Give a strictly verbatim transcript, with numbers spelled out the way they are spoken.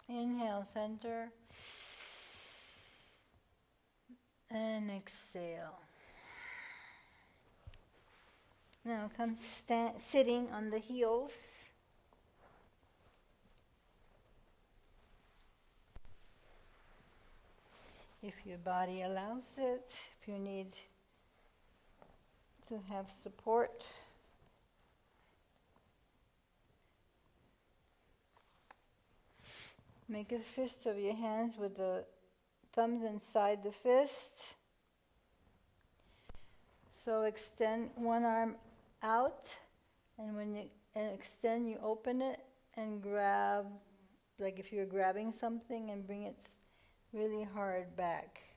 Inhale, center. And exhale. Now come sta- sitting on the heels. If your body allows it, if you need to have support. Make a fist of your hands with the thumbs inside the fist. So extend one arm out, and when you and extend, you open it and grab, like if you're grabbing something, and bring it really hard back.